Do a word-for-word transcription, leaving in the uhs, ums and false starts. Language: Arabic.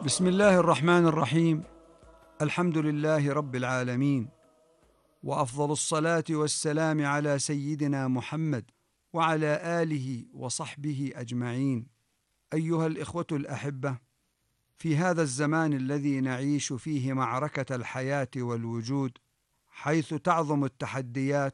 بسم الله الرحمن الرحيم. الحمد لله رب العالمين، وأفضل الصلاة والسلام على سيدنا محمد وعلى آله وصحبه أجمعين. أيها الإخوة الأحبة، في هذا الزمان الذي نعيش فيه معركة الحياة والوجود، حيث تعظم التحديات